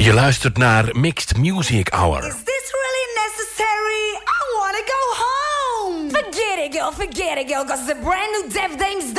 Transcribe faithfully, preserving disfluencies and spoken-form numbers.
Je luistert naar Mixed Music Hour. Is this really necessary? I wanna go home. Forget it, girl, forget it, girl, cause it's a brand new Def Dames